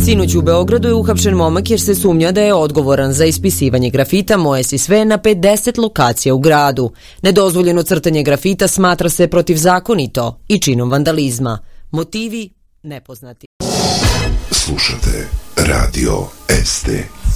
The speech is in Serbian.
Sinoć u Beogradu je uhapšen momak jer se sumnja da je odgovoran za ispisivanje grafita Moje si sve na 50 lokacija u gradu. Nedozvoljeno crtanje grafita smatra se protivzakonito i činom vandalizma. Motivi nepoznati. Slušate Radio ST.